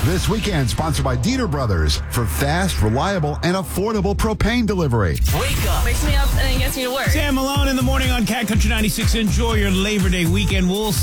This weekend, sponsored by Dieter Brothers for fast, reliable, and affordable propane delivery. Wake up. Wakes me up and gets me to work. Sam Malone in the morning on Cat Country 96. Enjoy your Labor Day weekend. We'll